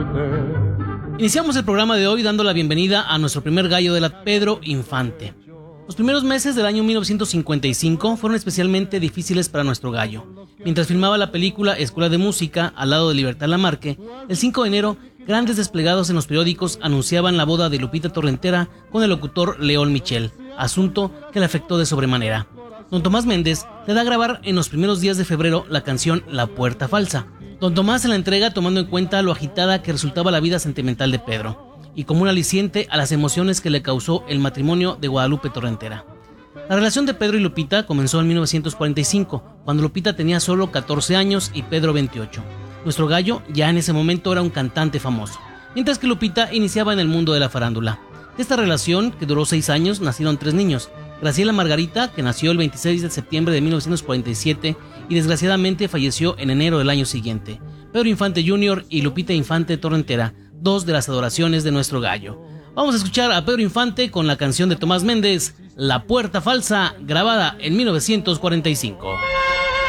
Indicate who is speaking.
Speaker 1: Iniciamos el programa de hoy dando la bienvenida a nuestro primer gallo de la Pedro Infante. Los primeros meses del año 1955 fueron especialmente difíciles para nuestro gallo. Mientras filmaba la película Escuela de Música al lado de Libertad Lamarque, el 5 de enero, grandes desplegados en los periódicos anunciaban la boda de Lupita Torrentera con el locutor León Michel, asunto que le afectó de sobremanera. Don Tomás Méndez le da a grabar en los primeros días de febrero la canción La Puerta Falsa. Don Tomás se la entrega tomando en cuenta lo agitada que resultaba la vida sentimental de Pedro, y como un aliciente a las emociones que le causó el matrimonio de Guadalupe Torrentera. La relación de Pedro y Lupita comenzó en 1945, cuando Lupita tenía solo 14 años y Pedro 28. Nuestro gallo ya en ese momento era un cantante famoso, mientras que Lupita iniciaba en el mundo de la farándula. De esta relación, que duró 6 años, nacieron 3 niños. Graciela Margarita, que nació el 26 de septiembre de 1947 y desgraciadamente falleció en enero del año siguiente. Pedro Infante Jr. y Lupita Infante Torrentera, 2 de las adoraciones de nuestro gallo. Vamos a escuchar a Pedro Infante con la canción de Tomás Méndez, La Puerta Falsa, grabada en 1945.